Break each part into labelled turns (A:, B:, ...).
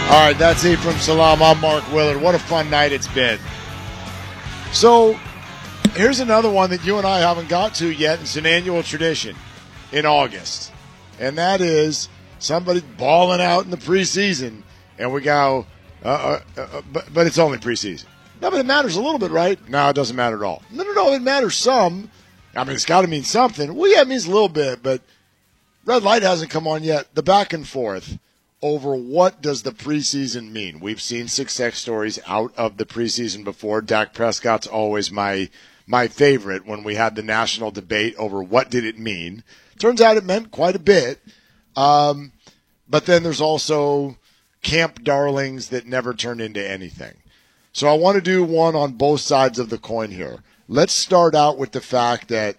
A: All right, that's Ephraim Salaam. I'm Mark Willard. What a fun night it's been. So here's another one that you and I haven't got to yet. It's an annual tradition in August, and that is somebody balling out in the preseason, and we go, but it's only preseason. No, but it matters a little bit, right? No, it doesn't matter at all. No, it matters some. I mean, it's got to mean something. Well, yeah, it means a little bit, but red light hasn't come on yet. The back and forth over what does the preseason mean. We've seen success stories out of the preseason before. Dak Prescott's always my favorite when we had the national debate over what did it mean. Turns out it meant quite a bit. But then there's also camp darlings that never turned into anything. So I want to do one on both sides of the coin here. Let's start out with the fact that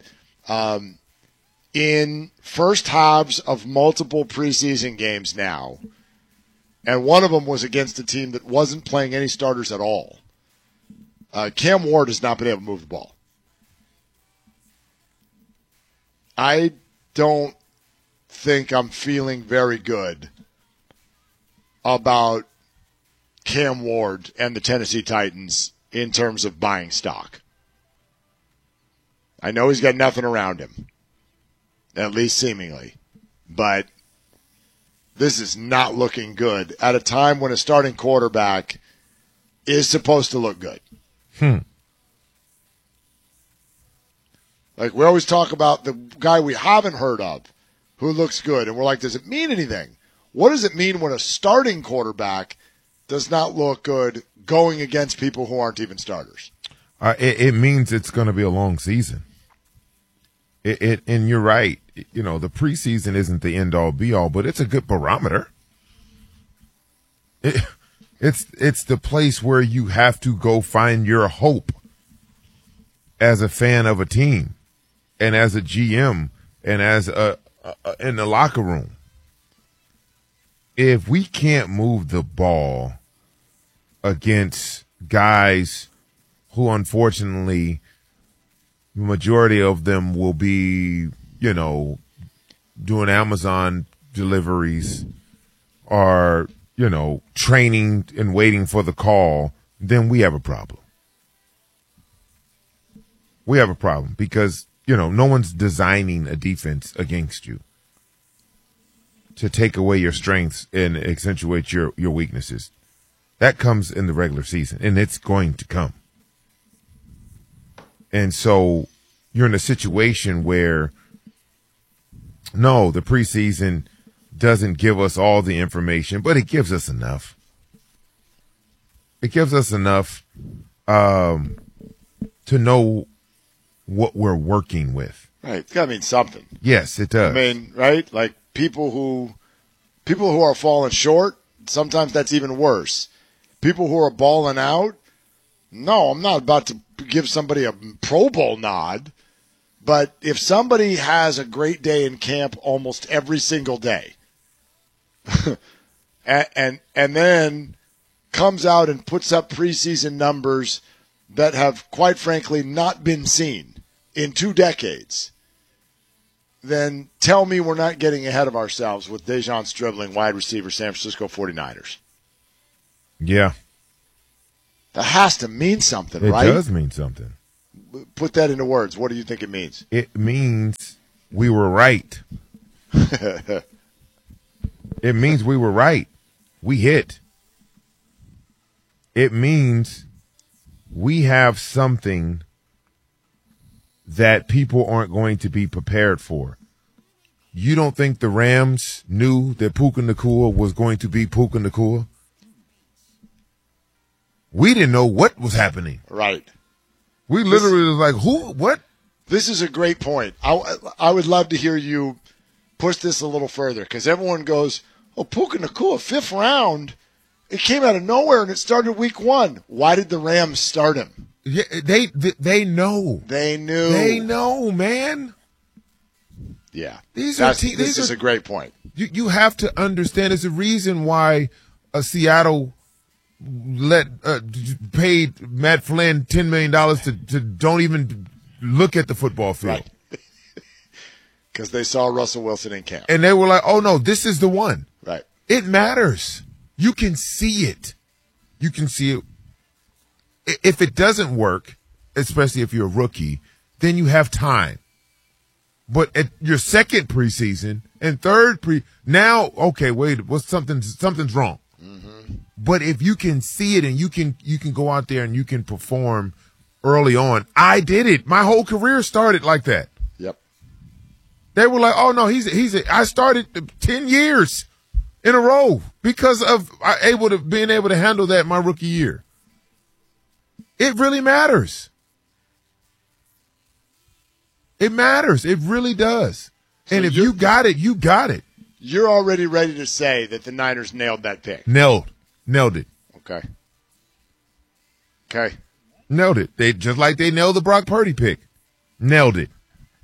A: in first halves of multiple preseason games now, and one of them was against a team that wasn't playing any starters at all, Cam Ward has not been able to move the ball. I don't think I'm feeling very good about Cam Ward and the Tennessee Titans in terms of buying stock. I know he's got nothing around him, at least seemingly, but this is not looking good at a time when a starting quarterback is supposed to look good. Like, we always talk about the guy we haven't heard of who looks good, and we're like, does it mean anything? What does it mean when a starting quarterback does not look good going against people who aren't even starters?
B: It means it's going to be a long season. And you're right. You know, the preseason isn't the end-all, be-all, but it's a good barometer. It's the place where you have to go find your hope as a fan of a team and as a GM and as in the locker room. If we can't move the ball against guys who, unfortunately, the majority of them will be, you know, doing Amazon deliveries or, you know, training and waiting for the call, then we have a problem. We have a problem because, you know, no one's designing a defense against you to take away your strengths and accentuate your weaknesses. That comes in the regular season, and it's going to come. And so you're in a situation where, no, the preseason doesn't give us all the information, but it gives us enough. It gives us enough to know what we're working with.
A: Right. It's got to mean something.
B: Yes, it does.
A: I mean, right? Like people who are falling short, sometimes that's even worse. People who are balling out, no, I'm not about to give somebody a Pro Bowl nod, but if somebody has a great day in camp almost every single day and then comes out and puts up preseason numbers that have, quite frankly, not been seen in 2 decades, then tell me we're not getting ahead of ourselves with Dejon Stribling, wide receiver, San Francisco 49ers.
B: Yeah.
A: That has to mean something,
B: It
A: right?
B: It does mean something.
A: Put that into words. What do you think it means?
B: It means we were right. It means we were right. We hit. It means we have something that people aren't going to be prepared for. You don't think the Rams knew that Puka Nacua was going to be Puka Nacua? We didn't know what was happening.
A: Right.
B: We literally was like, who? What?
A: This is a great point. I would love to hear you push this a little further because everyone goes, oh, Puka Nacua, 5th round. It came out of nowhere and it started week 1. Why did the Rams start him?
B: Yeah, they know.
A: They knew.
B: They know, man.
A: Yeah.
B: This
A: is a great point.
B: You have to understand there's a reason why Seattle paid Matt Flynn $10 million to don't even look at the football field.
A: Right. Because they saw Russell Wilson in camp.
B: And they were like, oh, no, this is the one.
A: Right.
B: It matters. You can see it. You can see it. If it doesn't work, especially if you're a rookie, then you have time. But at your second preseason and third now, okay, wait, something's wrong. Mm-hmm. But if you can see it and you can go out there and you can perform early on. I did it. My whole career started like that.
A: Yep.
B: They were like, oh no, I started 10 years in a row because of being able to handle that my rookie year. It really matters. It matters. It really does. So and if you got it, you got it.
A: You're already ready to say that the Niners nailed that pick.
B: Nailed it.
A: Okay.
B: Nailed it. They just like they nailed the Brock Purdy pick. Nailed it.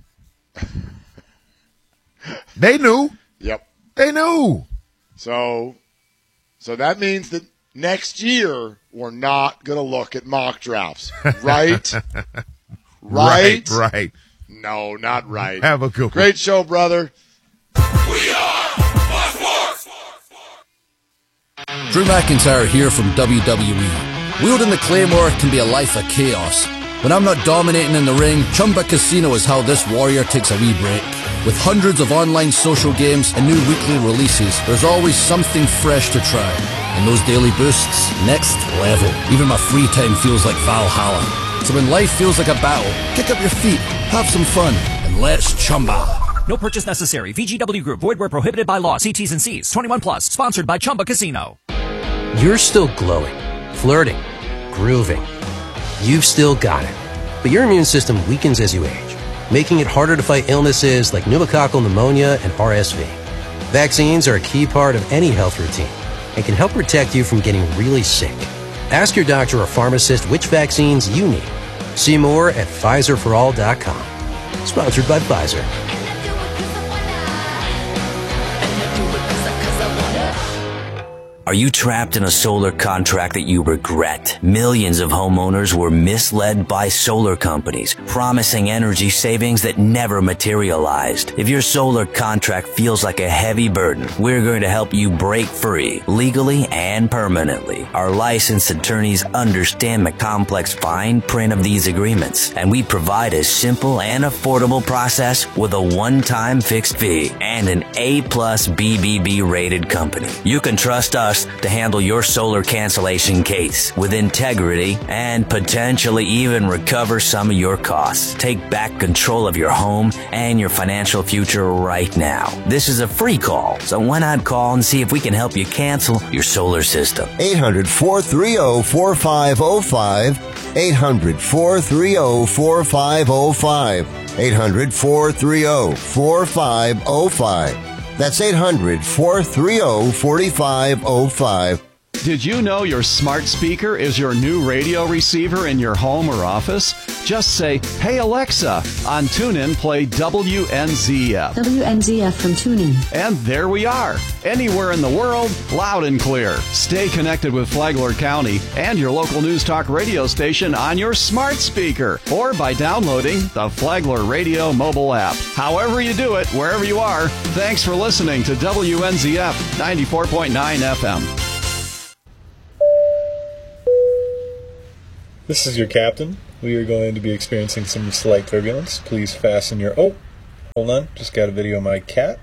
B: They knew.
A: Yep.
B: They knew.
A: So that means that next year we're not going to look at mock drafts, right?
B: Right.
A: No, not right.
B: Have a good one.
A: Great show, brother.
C: We are Fox Sports.
D: Drew McIntyre here from WWE. Wielding the Claymore can be a life of chaos. When I'm not dominating in the ring, Chumba Casino is how this warrior takes a wee break. With hundreds of online social games and new weekly releases, there's always something fresh to try. And those daily boosts, next level. Even my free time feels like Valhalla. So when life feels like a battle, kick up your feet, have some fun, and let's Chumba.
E: No purchase necessary. VGW Group. Void where prohibited by law. See T's and C's. 21 plus. Sponsored by Chumba Casino.
F: You're still glowing, flirting, grooving. You've still got it. But your immune system weakens as you age, making it harder to fight illnesses like pneumococcal pneumonia and RSV. Vaccines are a key part of any health routine and can help protect you from getting really sick. Ask your doctor or pharmacist which vaccines you need. See more at PfizerForAll.com. Sponsored by Pfizer.
G: Are you trapped in a solar contract that you regret? Millions of homeowners were misled by solar companies, promising energy savings that never materialized. If your solar contract feels like a heavy burden, we're going to help you break free, legally and permanently. Our licensed attorneys understand the complex fine print of these agreements, and we provide a simple and affordable process with a one-time fixed fee and an A+ BBB rated company. You can trust us to handle your solar cancellation case with integrity and potentially even recover some of your costs. Take back control of your home and your financial future right now. This is a free call, so why not call and see if we can help you cancel your solar system.
H: 800-430-4505. 800-430-4505. 800-430-4505. That's 800-430-4505.
I: Did you know your smart speaker is your new radio receiver in your home or office? Just say, "Hey Alexa," on TuneIn, play WNZF.
J: WNZF from TuneIn.
I: And there we are. Anywhere in the world, loud and clear. Stay connected with Flagler County and your local news talk radio station on your smart speaker or by downloading the Flagler Radio mobile app. However you do it, wherever you are, thanks for listening to WNZF 94.9 FM.
K: This is your captain. We are going to be experiencing some slight turbulence. Please fasten your... Oh, hold on. Just got a video of my cat.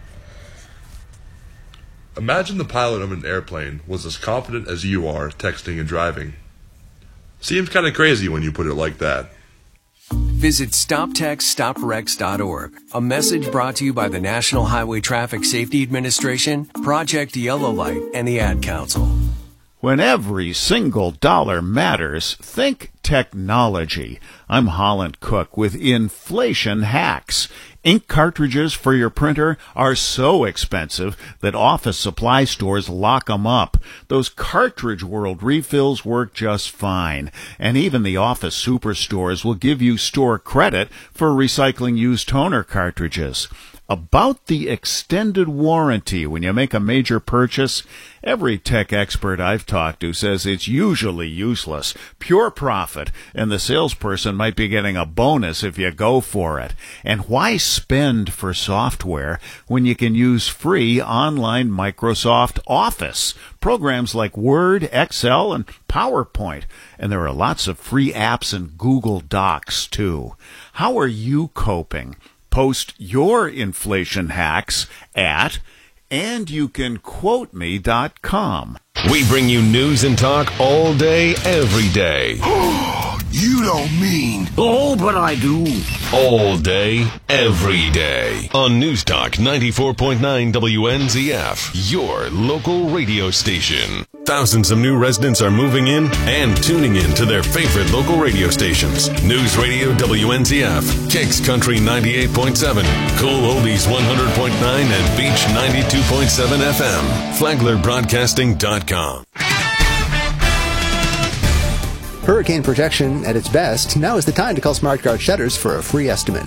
L: Imagine the pilot of an airplane was as confident as you are texting and driving. Seems kind of crazy when you put it like that.
M: Visit StopTextStopWrecks.org. A message brought to you by the National Highway Traffic Safety Administration, Project Yellow Light, and the Ad Council.
N: When every single dollar matters, think technology. I'm Holland Cook with Inflation Hacks. Ink cartridges for your printer are so expensive that office supply stores lock them up. Those Cartridge World refills work just fine. And even the office superstores will give you store credit for recycling used toner cartridges. About the extended warranty when you make a major purchase, every tech expert I've talked to says it's usually useless, pure profit, and the salesperson might be getting a bonus if you go for it. And why spend for software when you can use free online Microsoft Office, programs like Word, Excel, and PowerPoint? And there are lots of free apps in Google Docs, too. How are you coping? Post your inflation hacks at andyoucanquoteme.com.
J: We bring you news and talk all day, every day.
C: You don't mean.
J: Oh, but I do. All day, every day. On News Talk 94.9 WNZF, your local radio station. Thousands of new residents are moving in and tuning in to their favorite local radio stations. News Radio WNZF, Kicks Country 98.7, Cool Oldies 100.9, and Beach 92.7 FM. FlaglerBroadcasting.com.
O: Hurricane protection at its best. Now is the time to call Smart Guard Shutters for a free estimate.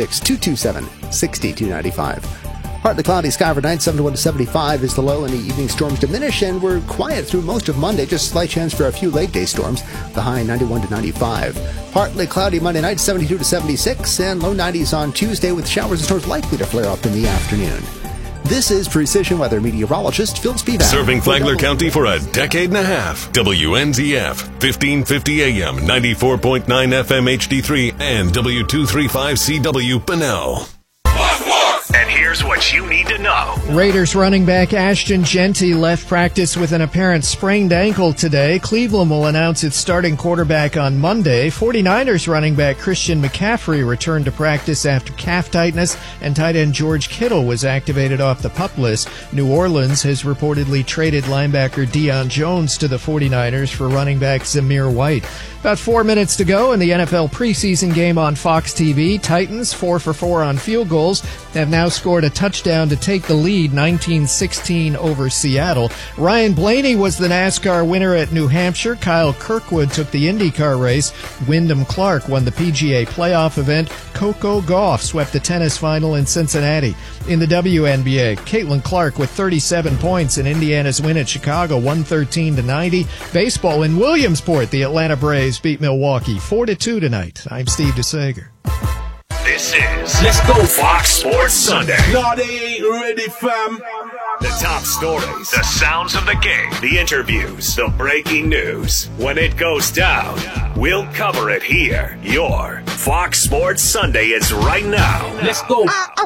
O: 386-227-6295. Partly cloudy sky overnight, 71 to 75 is the low, and the evening storms diminish, and we're quiet through most of Monday. Just slight chance for a few late day storms. The high 91 to 95. Partly cloudy Monday night, 72 to 76, and low 90s on Tuesday with showers and storms likely to flare up in the afternoon. This is Precision Weather meteorologist Phil Spivak.
J: Serving Flagler County for a decade and a half. WNZF, 1550 AM, 94.9 FM HD3, and W235CW Bunnell.
P: And here's what you need to know.
Q: Raiders running back Ashton Jeanty left practice with an apparent sprained ankle today. Cleveland will announce its starting quarterback on Monday. 49ers running back Christian McCaffrey returned to practice after calf tightness, and tight end George Kittle was activated off the PUP list. New Orleans has reportedly traded linebacker Deion Jones to the 49ers for running back Zamir White. About 4 minutes to go in the NFL preseason game on Fox TV. Titans, 4 for 4 on field goals, have now scored a touchdown to take the lead, 19-16 over Seattle. Ryan Blaney was the NASCAR winner at New Hampshire. Kyle Kirkwood took the IndyCar race. Wyndham Clark won the PGA playoff event. Coco Gauff swept the tennis final in Cincinnati. In the WNBA, Caitlin Clark with 37 points in Indiana's win at Chicago, 113-90. Baseball in Williamsport, the Atlanta Braves beat Milwaukee 4-2 tonight. I'm Steve DeSager.
P: This is Let's Go Fox Sports Sunday.
C: No, they ain't ready, fam.
P: The top stories, the sounds of the game, the interviews, the breaking news. When it goes down, we'll cover it here. Your Fox Sports Sunday is right now. Let's go.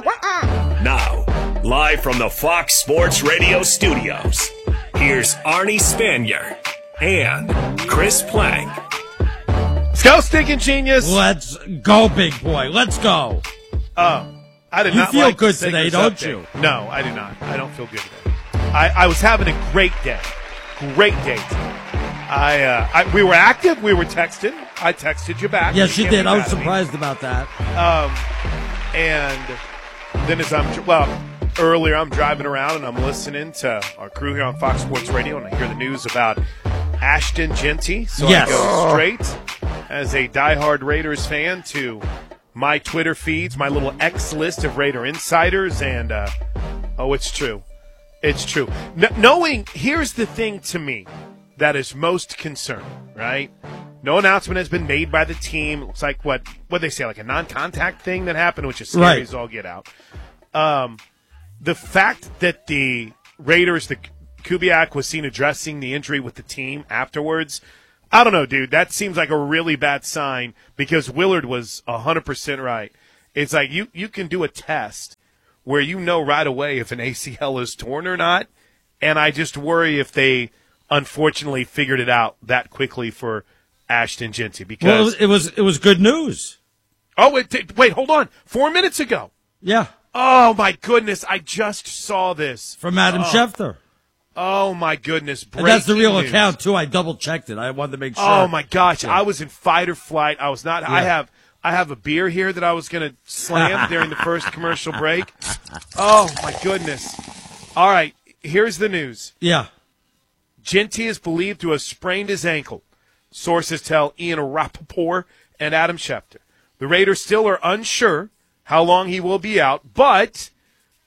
P: Now, live from the Fox Sports Radio studios, here's Arnie Spanier and Chris Plank.
A: Let's go, stinking genius.
R: Let's go, big boy. Let's go.
A: I did
R: you
A: not
R: feel
A: like
R: good today, don't you?
A: No, I do not. I don't feel good today. I was having a great day. Great day today. We were active. We were texting. I texted you back.
R: Yes, you did. I was surprised about that.
A: And then earlier I'm driving around and I'm listening to our crew here on Fox Sports Radio, and I hear the news about Ashton Jeanty. So
R: yes.
A: I go straight as a diehard Raiders fan to my Twitter feeds, my little X list of Raider insiders, and it's true. It's true. Here's the thing to me that is most concerning, right? No announcement has been made by the team. It looks like what they say, like a non-contact thing that happened, which is scary as all get out. The fact that the Raiders, the Kubiak was seen addressing the injury with the team afterwards, I don't know, dude. That seems like a really bad sign, because Willard was 100% right. It's like you can do a test where you know right away if an ACL is torn or not, and I just worry if they unfortunately figured it out that quickly for Ashton Jeanty. Because
R: it was good news.
A: Oh, wait, hold on. 4 minutes ago.
R: Yeah.
A: Oh, my goodness. I just saw this.
R: From Adam Schefter.
A: Oh, my goodness.
R: And that's the real account, too. I double-checked it. I wanted to make sure.
A: Oh, my gosh. Yeah. I was in fight or flight. I was not. Yeah. I have a beer here that I was going to slam during the first commercial break. Oh, my goodness. All right. Here's the news.
R: Yeah.
A: Jeanty is believed to have sprained his ankle. Sources tell Ian Rappaport and Adam Schefter. The Raiders still are unsure how long he will be out, but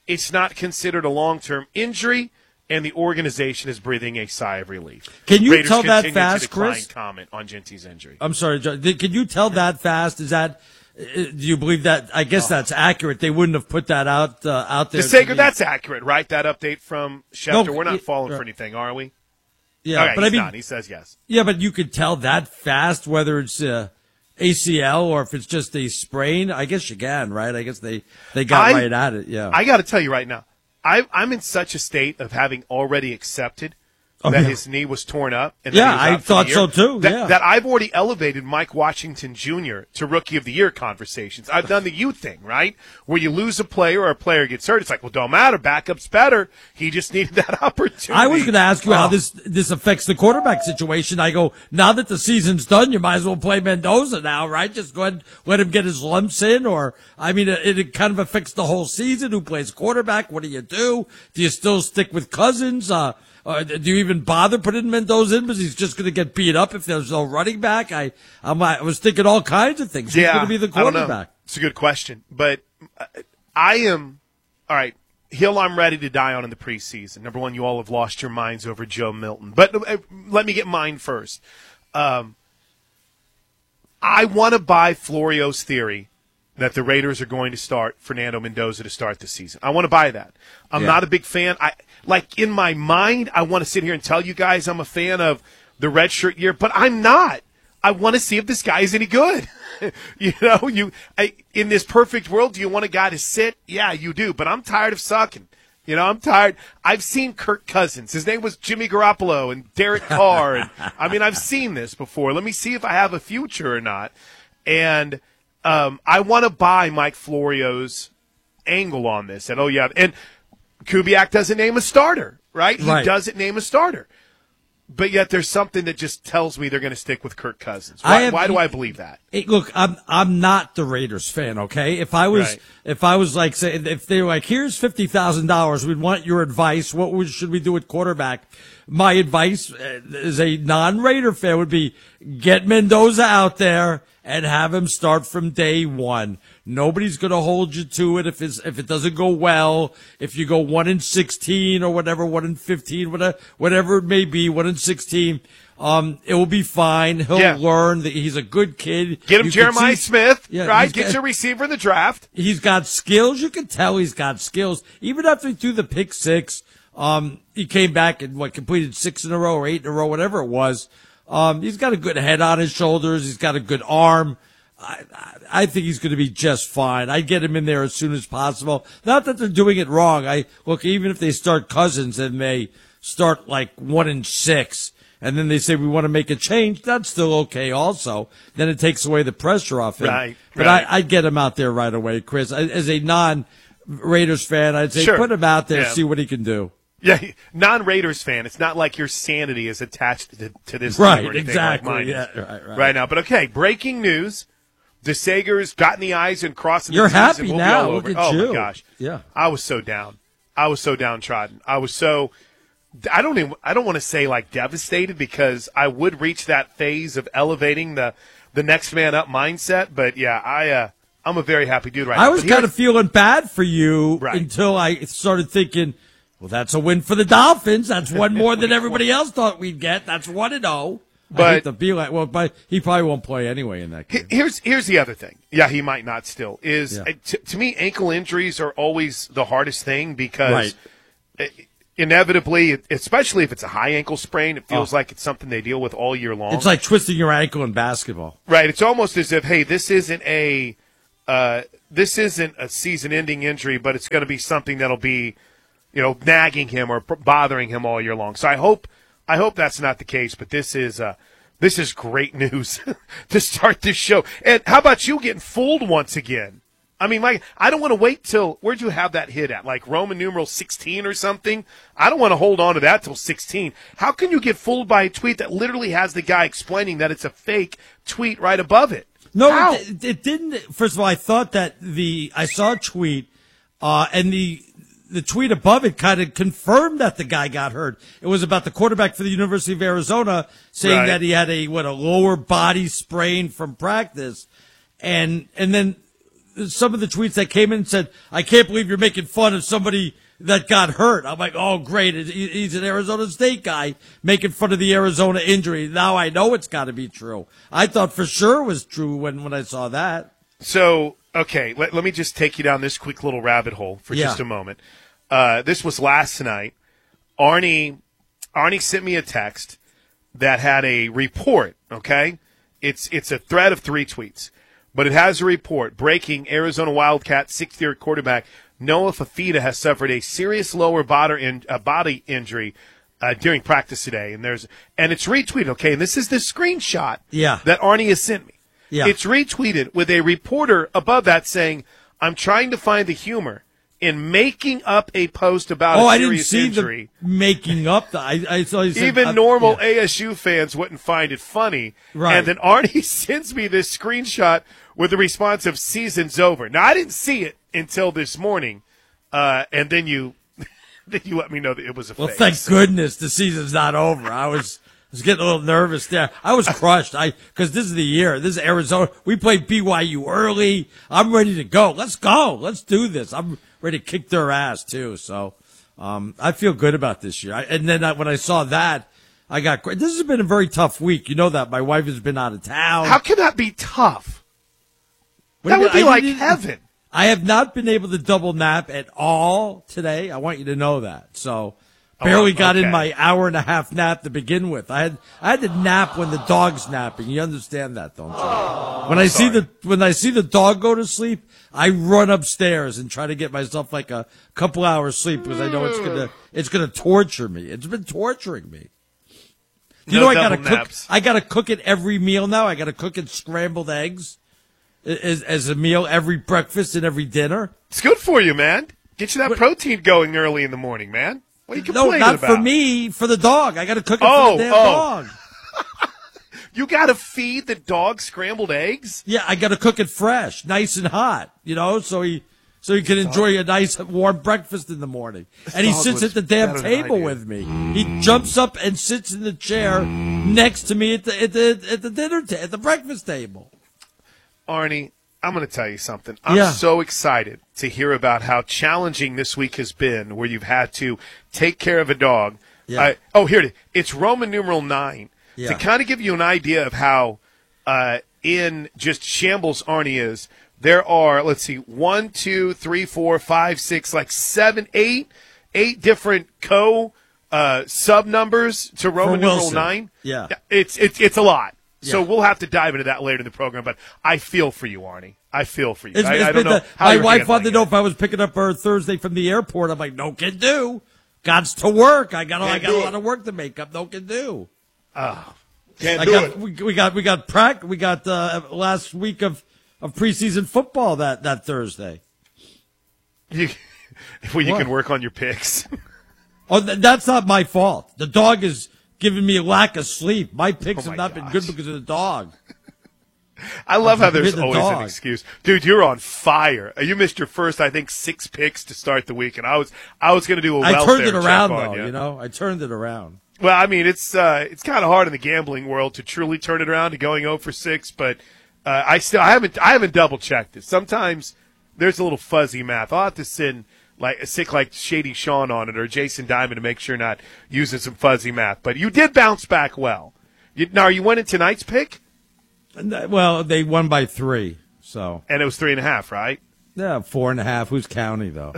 S: it's not considered a long-term injury, and the organization is breathing a sigh of relief.
R: Can you
S: Raiders
R: tell that
S: continue
R: fast,
S: to decline
R: Chris?
S: Comment on Genty's injury.
R: I'm sorry, John. Can you tell that fast? Is that? Do you believe that? I guess that's accurate. They wouldn't have put that out there.
S: DeSager, that's accurate, right? That update from Schefter.
R: No,
S: We're not falling for anything, are we?
R: Yeah,
S: okay,
R: but
S: he's
R: I mean,
S: not. He says yes.
R: Yeah, but you could tell that fast whether it's ACL or if it's just a sprain. I guess you can, right? I guess they got right at it. Yeah,
S: I got to tell you right now, I'm in such a state of having already accepted that his knee was torn up. And that he was out
R: I
S: for
R: thought
S: the
R: so
S: year,
R: too.
S: That I've already elevated Mike Washington Jr. to Rookie of the Year conversations. I've done the you thing, right? Where you lose a player or a player gets hurt. It's like, well, don't matter. Backup's better. He just needed that opportunity.
R: I was going to ask you how this affects the quarterback situation. I go, now that the season's done, you might as well play Mendoza now, right? Just go ahead and let him get his lumps in. Or, I mean, it kind of affects the whole season. Who plays quarterback? What do you do? Do you still stick with Cousins? Do you even bother putting Mendoza in because he's just going to get beat up if there's no running back? I was thinking all kinds of things. Who's going to be the quarterback?
S: I don't know. It's a good question, but I am all right. Hill, I'm ready to die on in the preseason. Number one, you all have lost your minds over Joe Milton, but let me get mine first. I want to buy Florio's theory that the Raiders are going to start Fernando Mendoza to start the season. I want to buy that. I'm not a big fan. In my mind, I want to sit here and tell you guys I'm a fan of the redshirt year, but I'm not. I want to see if this guy is any good. In this perfect world, do you want a guy to sit? Yeah, you do, but I'm tired of sucking. I'm tired. I've seen Kirk Cousins. His name was Jimmy Garoppolo and Derek Carr. And I've seen this before. Let me see if I have a future or not. And I want to buy Mike Florio's angle on this. And, and Kubiak doesn't name a starter, right? He doesn't name a starter. But yet there's something that just tells me they're going to stick with Kirk Cousins. Why do I believe that?
R: Look, I'm not the Raiders fan, okay? If I was like, say, if they were like, here's $50,000, we'd want your advice. What should we do with quarterback? My advice as a non-Raider fan would be get Mendoza out there and have him start from day one. Nobody's going to hold you to it if it doesn't go well. If you go 1-16 or whatever, 1-15, whatever it may be, 1-16, it will be fine. He'll learn that he's a good kid.
S: Get him Jeremiah Smith, right? Get your receiver in the draft.
R: He's got skills. You can tell he's got skills. Even after he threw the pick six, he came back and completed 6 in a row or 8 in a row, whatever it was. He's got a good head on his shoulders. He's got a good arm. I think he's going to be just fine. I'd get him in there as soon as possible. Not that they're doing it wrong. Even if they start Cousins and they start 1-6, and then they say we want to make a change, that's still okay also. Then it takes away the pressure off him.
S: Right.
R: But I'd get him out there right away, Chris. As a non-Raiders fan, I'd say put him out there, see what he can do.
S: Yeah, non-Raiders fan. It's not like your sanity is attached to this
R: right,
S: team or anything
R: exactly.
S: like mine
R: is
S: right now. But okay, breaking news. DeSager's gotten the eyes and crossing
R: You're
S: the T's
R: happy
S: and we'll
R: now.
S: be all over.
R: Look at
S: you.
R: you.
S: My gosh.
R: Yeah.
S: I was so down. I was so downtrodden. I don't want to say devastated because I would reach that phase of elevating the next man up mindset. But yeah, I'm a very happy dude right now.
R: I was kind of feeling bad for you until I started thinking, well, that's a win for the Dolphins. That's one more than everybody else thought we'd get. That's 1-0. But I hate to be like, but he probably won't play anyway in that game.
S: Here's the other thing. Yeah, he might not still. To me, ankle injuries are always the hardest thing because inevitably, especially if it's a high ankle sprain, it feels like it's something they deal with all year long.
R: It's like twisting your ankle in basketball.
S: Right. It's almost as if, hey, this isn't a season-ending injury, but it's going to be something that'll be, nagging him or bothering him all year long. So I hope that's not the case, but this is great news to start this show. And how about you getting fooled once again? I mean, I don't want to wait till, where'd you have that hit at? Roman numeral 16 or something? I don't want to hold on to that till 16. How can you get fooled by a tweet that literally has the guy explaining that it's a fake tweet right above it?
R: No, it didn't. First of all, I thought that I saw a tweet, and the tweet above it kind of confirmed that the guy got hurt. It was about the quarterback for the University of Arizona saying that he had a lower body sprain from practice. And then some of the tweets that came in said, I can't believe you're making fun of somebody that got hurt. I'm like, oh, great. He's an Arizona State guy making fun of the Arizona injury. Now I know it's got to be true. I thought for sure it was true when I saw that.
S: So, okay, let me just take you down this quick little rabbit hole for just a moment. This was last night. Arnie sent me a text that had a report, okay? It's a thread of 3 tweets, but it has a report. Breaking: Arizona Wildcat sixth-year quarterback Noah Fafita has suffered a serious lower body injury during practice today. And it's retweeted, okay? And this is the screenshot that Arnie has sent me. Yeah. It's retweeted with a reporter above that saying, I'm trying to find the humor in making up a post about a serious injury.
R: I didn't see the making up. I saw he said,
S: even normal ASU fans wouldn't find it funny.
R: Right.
S: And then Arnie sends me this screenshot with the response of "season's over." Now I didn't see it until this morning, and then you let me know that it was a fake.
R: Well, thank goodness the season's not over. I was getting a little nervous there. I was crushed. Because this is the year. This is Arizona. We played BYU early. I'm ready to go. Let's go. Let's do this. I'm ready to kick their ass too. So, I feel good about this year. And then when I saw that, this has been a very tough week. You know that. My wife has been out of town.
S: How can that be tough? That would be like heaven.
R: I have not been able to double nap at all today. I want you to know that. So, barely got in my hour and a half nap to begin with. I had to nap when the dog's napping. You understand that, don't you? When I see the dog go to sleep, I run upstairs and try to get myself like a couple hours sleep because I know it's gonna torture me. It's been torturing me. You know I gotta cook. I gotta cook it every meal now. I gotta cook it scrambled eggs as a meal every breakfast and every dinner.
S: It's good for you, man. Get you that protein going early in the morning, man. What are you complaining about?
R: No, not for me, for the dog. I got to cook it for the damn dog.
S: You got to feed the dog scrambled eggs?
R: Yeah, I got to cook it fresh, nice and hot, so he can enjoy a nice warm breakfast in the morning. And he sits at the damn table with me. He jumps up and sits in the chair next to me at the breakfast table.
S: Arnie, I'm going to tell you something. I'm so excited to hear about how challenging this week has been where you've had to take care of a dog. Yeah. Here it is. It's Roman numeral 9. Yeah. To kind of give you an idea of how in just shambles Arnie is, there are, 1, 2, 3, 4, 5, 6, 7, 8 different sub numbers to Roman numeral 9.
R: Yeah.
S: It's a lot. Yeah. So we'll have to dive into that later in the program, but I feel for you, Arnie. I feel for you. I don't know how
R: my wife wanted to know if I was picking up her Thursday from the airport. I'm like, no can do. Gots to work. I got a lot of work to make up. No can do.
S: Can't do it.
R: We got last week of preseason football that Thursday.
S: You can work on your picks.
R: That's not my fault. The dog is giving me a lack of sleep. My picks have not been good because of the dog.
S: I love how there's always an excuse. Dude, you're on fire. You missed your first, I think, 6 picks to start the week, and I was going to do a welfare check on you.
R: I turned it around, though, I turned it around.
S: Well, I mean, it's kind of hard in the gambling world to truly turn it around to going 0 for 6, but I haven't double-checked it. Sometimes there's a little fuzzy math. I'll have to send like Shady Sean on it or Jason Diamond to make sure not using some fuzzy math. But you did bounce back well. Now, are you winning tonight's pick?
R: Well, they won by 3, so.
S: And it was 3.5, right?
R: Yeah, 4.5. Who's counting, though?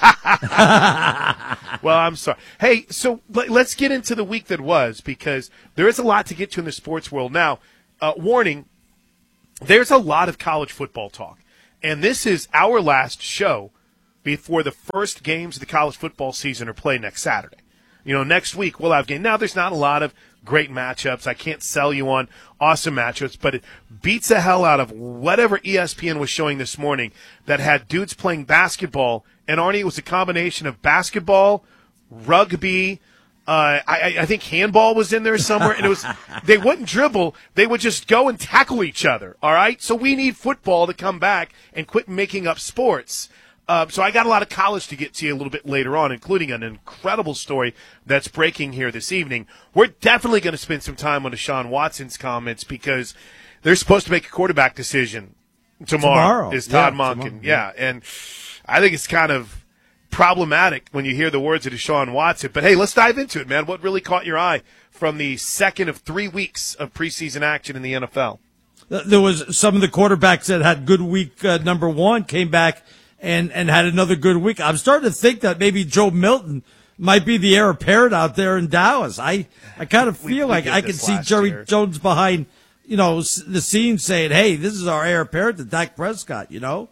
S: Well, I'm sorry. Hey, so let's get into the week that was, because there is a lot to get to in the sports world. Now, warning, there's a lot of college football talk. And this is our last show before the first games of the college football season are played next Saturday. Next week we'll have games. Now, there's not a lot of great matchups. I can't sell you on awesome matchups, but it beats the hell out of whatever ESPN was showing this morning that had dudes playing basketball. And, Arnie, it was a combination of basketball, rugby, I think handball was in there somewhere. And it was they wouldn't dribble. They would just go and tackle each other, all right? So we need football to come back and quit making up sports. So I got a lot of college to get to you a little bit later on, including an incredible story that's breaking here this evening. We're definitely going to spend some time on Deshaun Watson's comments because they're supposed to make a quarterback decision tomorrow is Todd Monken.
R: Tomorrow.
S: Yeah, and I think it's kind of problematic when you hear the words of Deshaun Watson. But hey, let's dive into it, man. What really caught your eye from the second of 3 weeks of preseason action in the NFL?
R: There was some of the quarterbacks that had good week number one came back and had another good week. I'm starting to think that maybe Joe Milton might be the heir apparent out there in Dallas. I kind of feel like I can see Jerry Jones behind, the scenes saying, hey, this is our heir apparent to Dak Prescott,
S: Are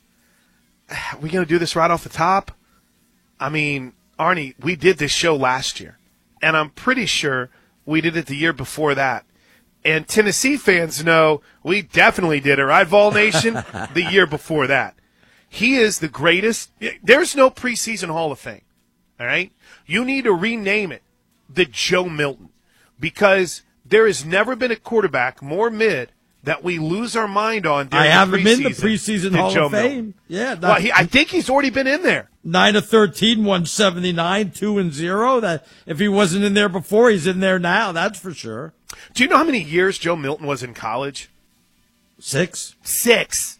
S: we going to do this right off the top? I mean, Arnie, we did this show last year, and I'm pretty sure we did it the year before that. And Tennessee fans know we definitely did it, right, Vol Nation? The year before that. He is the greatest. There's no preseason Hall of Fame, all right? You need to rename it the Joe Milton, because there has never been a quarterback more mid that we lose our mind on during
R: I
S: the
R: have him in the
S: preseason
R: preseason Hall
S: Joe
R: of Fame.
S: Milton.
R: Yeah.
S: Well, I think he's already been in there.
R: 9 of 13, 179, 2-0. That if he wasn't in there before, he's in there now. That's for sure.
S: Do you know how many years Joe Milton was in college?
R: 6.
S: 6.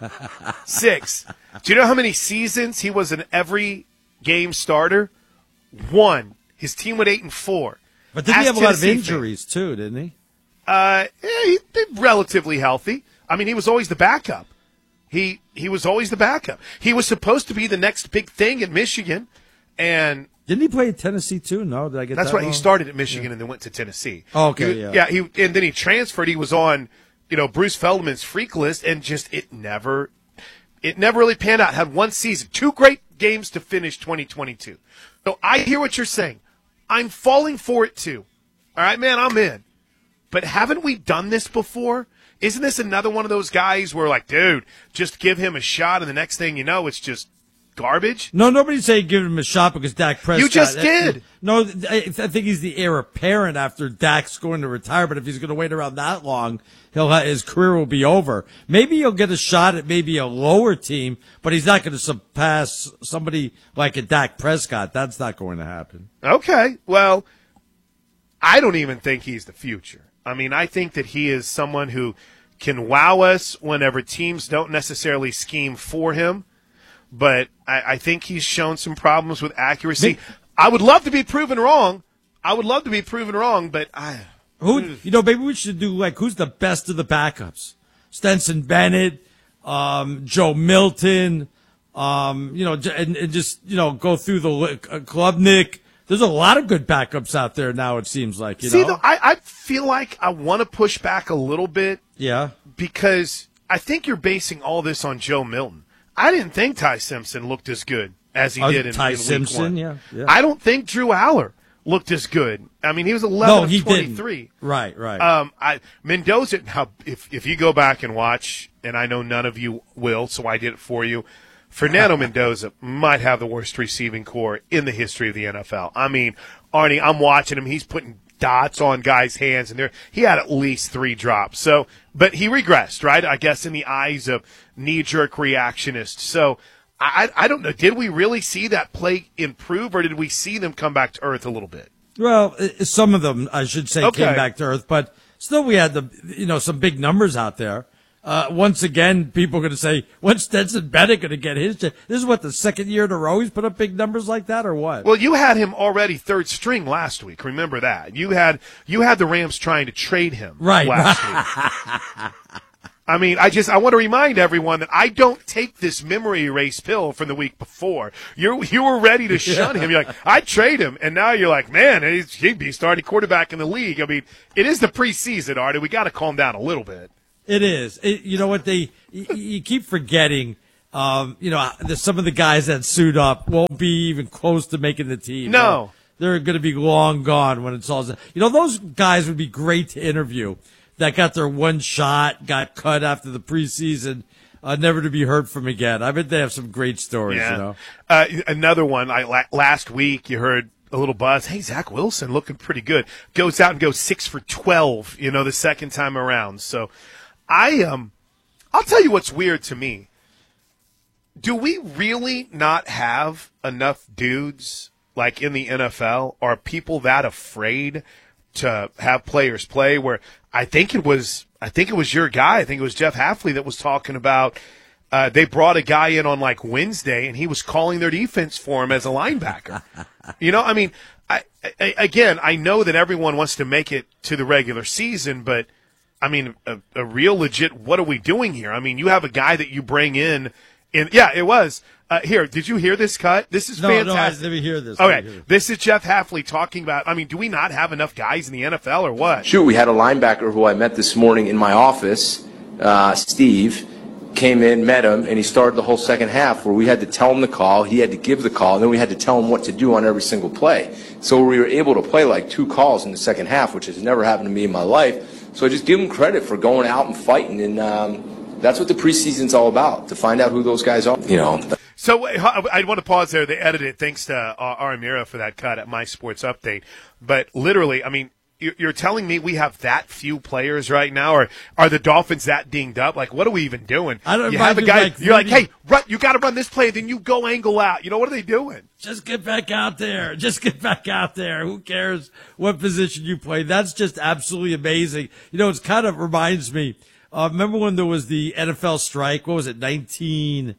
S: 6. Do you know how many seasons he was an every game starter? 1. His team went 8-4.
R: But didn't he have a lot of injuries too? Didn't he?
S: Yeah, he relatively healthy. I mean, he was always the backup. He was always the backup. He was supposed to be the next big thing in Michigan, and
R: didn't he play at Tennessee too? No, did I get
S: that's
R: that
S: right.
R: wrong?
S: He started at Michigan and then went to Tennessee.
R: Oh, okay,
S: and then he transferred. He was on, Bruce Feldman's freak list, and just it never really panned out. Had one season, 2 great games to finish 2022. So I hear what you're saying. I'm falling for it too. All right, man, I'm in. But haven't we done this before? Isn't this another one of those guys where, like, dude, just give him a shot, and the next thing you know, it's just garbage?
R: No, nobody's saying give him a shot because Dak Prescott.
S: You just did.
R: No, I think he's the heir apparent after Dak's going to retire. But if he's going to wait around that long, his career will be over. Maybe he'll get a shot at maybe a lower team, but he's not going to surpass somebody like a Dak Prescott. That's not going to happen.
S: Okay, well, I don't even think he's the future. I mean, I think that he is someone who can wow us whenever teams don't necessarily scheme for him. But I think he's shown some problems with accuracy. I would love to be proven wrong. But
R: maybe we should do who's the best of the backups? Stenson Bennett, Joe Milton, and just go through the Klubnik. There's a lot of good backups out there now, it seems like.
S: Though, I feel like I want to push back a little bit.
R: Yeah.
S: Because I think you're basing all this on Joe Milton. I didn't think Ty Simpson looked as good as he did in
R: Ty
S: week
R: Simpson,
S: 1.
R: yeah.
S: I don't think Drew Aller looked as good. I mean, he was 11 of 23.
R: Didn't. Right.
S: Mendoza, now, if you go back and watch, and I know none of you will, so I did it for you, Fernando Mendoza might have the worst receiving core in the history of the NFL. I mean, Arnie, I'm watching him. He's putting dots on guys' hands, and he had at least 3 drops. So, but he regressed, right? I guess in the eyes of knee-jerk reactionists. So, I don't know. Did we really see that play improve, or did we see them come back to earth a little bit?
R: Well, some of them, I should say, came back to earth, but still, we had some big numbers out there. Once again, people are going to say, when's Stetson Bennett going to get his? This is what, the second year in a row he's put up big numbers like that, or what?
S: Well, you had him already third string last week. Remember that. You had the Rams trying to trade him last week. I mean, I want to remind everyone that I don't take this memory erase pill from the week before. You were ready to shun him. You're like, I'd trade him. And now you're like, man, he'd be starting quarterback in the league. I mean, it is the preseason, Artie. We got to calm down a little bit.
R: It is. You know what? You keep forgetting, some of the guys that suit up won't be even close to making the team.
S: No.
R: They're going to be long gone when it's all done. Those guys would be great to interview that got their one shot, got cut after the preseason, never to be heard from again. I bet they have some great stories,
S: Another one, last week you heard a little buzz. Hey, Zach Wilson looking pretty good. Goes out and goes 6 for 12, the second time around. So I'll tell you what's weird to me. Do we really not have enough dudes like in the NFL? Are people that afraid to have players play. Where I think it was your guy. I think it was Jeff Hafley that was talking about. They brought a guy in on like Wednesday, and he was calling their defense for him as a linebacker. I mean, I know that everyone wants to make it to the regular season, but I mean, a real legit, what are we doing here? I mean, you have a guy that you bring in yeah, it was. Here, did you hear this cut? This is fantastic.
R: No, I didn't hear this.
S: Okay, this is Jeff Hafley talking about, I mean, do we not have enough guys in the NFL or what?
T: Shoot, we had a linebacker who I met this morning in my office, Steve, came in, met him, and he started the whole second half where we had to tell him the call, he had to give the call, and then we had to tell him what to do on every single play. So we were able to play like 2 calls in the second half, which has never happened to me in my life. So I just give him credit for going out and fighting, and that's what the preseason's all about, to find out who those guys are,
S: So I want to pause there. They edited it. Thanks to Aramira for that cut at My Sports Update. But literally, I mean, you're telling me we have that few players right now, or are the Dolphins that dinged up? Like, what are we even doing?
R: I don't.
S: You have a guy. You're like, hey, you got to run this play. Then you go angle out. What are they doing?
R: Just get back out there. Just get back out there. Who cares what position you play? That's just absolutely amazing. It kind of reminds me. Remember when there was the NFL strike? What was it? 1980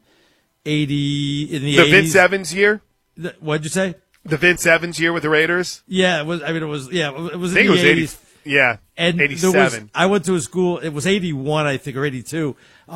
R: in the 80s?
S: Vince Evans year.
R: What'd you say?
S: The Vince Evans year with the Raiders?
R: Yeah, it was. I mean, it was. Yeah, it was.
S: I think
R: in the
S: it was
R: 80s.
S: 80. Yeah,
R: and
S: 87.
R: I went to a school. It was 81, I think, or 82, or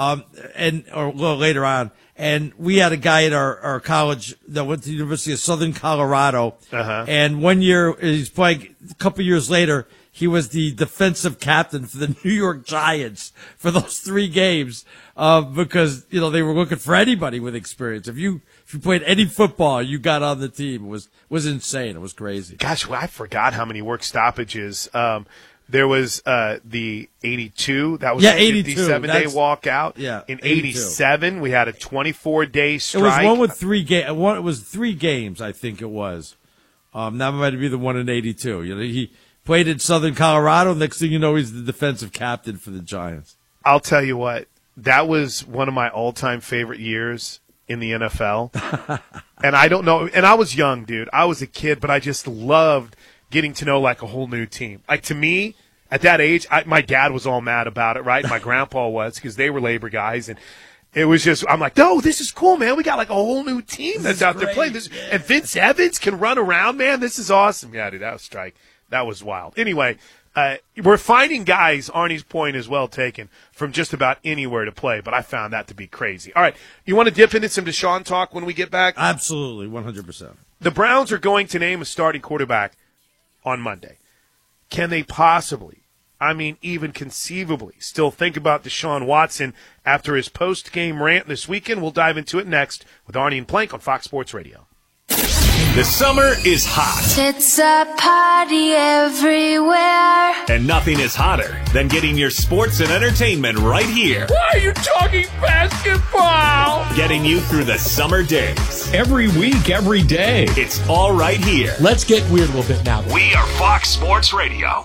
R: a little later on. And we had a guy at our college that went to the University of Southern Colorado.
S: Uh-huh.
R: And one year, he's playing. A couple years later, he was the defensive captain for the New York Giants for those 3 games, because they were looking for anybody with experience. If you played any football, you got on the team. It was insane. It was crazy.
S: Gosh, I forgot how many work stoppages. There was the 82. That was
R: 82.
S: 57-day walkout.
R: Yeah,
S: in 87, we had a 24-day strike.
R: It was one with 3 games. It was 3 games, I think it was. That might be the one in 82. He played in Southern Colorado. Next thing you know, he's the defensive captain for the Giants.
S: I'll tell you what, that was one of my all-time favorite years in the NFL. And I don't know, and I was young, dude. I was a kid, but I just loved getting to know like a whole new team. Like, to me, at that age, my dad was all mad about it, right? My grandpa was, because they were labor guys, and it was just, I'm like, no, this is cool, man. We got like a whole new team that's out there playing this, and Vince Evans can run around, man. This is awesome. Yeah, dude, that was strike. That was wild. Anyway, we're finding guys, Arnie's point is well taken, from just about anywhere to play, but I found that to be crazy. All right, you want to dip into some Deshaun talk when we get back?
R: Absolutely, 100%.
S: The Browns are going to name a starting quarterback on Monday. Can they possibly, even conceivably, still think about Deshaun Watson after his post-game rant this weekend? We'll dive into it next with Arnie and Plank on Fox Sports Radio.
P: The summer is hot.
U: It's a party everywhere.
P: And nothing is hotter than getting your sports and entertainment right here.
C: Why are you talking basketball?
P: Getting you through the summer days.
C: Every week, every day.
P: It's all right here.
E: Let's get weird a little bit now.
P: We are Fox Sports Radio.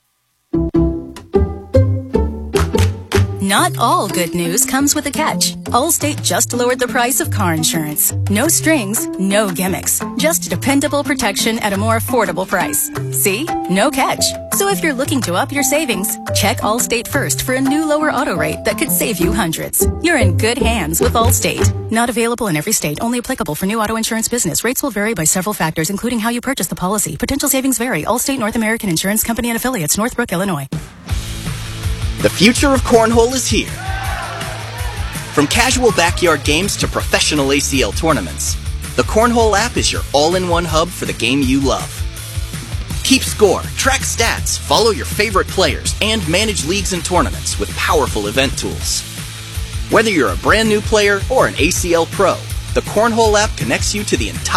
V: Not all good news comes with a catch. Allstate just lowered the price of car insurance. No strings, no gimmicks. Just dependable protection at a more affordable price. See? No catch. So if you're looking to up your savings, check Allstate first for a new lower auto rate that could save you hundreds. You're in good hands with Allstate. Not available in every state. Only applicable for new auto insurance business. Rates will vary by several factors, including how you purchase the policy. Potential savings vary. Allstate North American Insurance Company and Affiliates, Northbrook, Illinois.
W: The future of cornhole is here. From casual backyard games to professional ACL tournaments, the Cornhole app is your all-in-one hub for the game you love. Keep score, track stats, follow your favorite players, and manage leagues and tournaments with powerful event tools. Whether you're a brand new player or an ACL pro, the Cornhole app connects you to the entire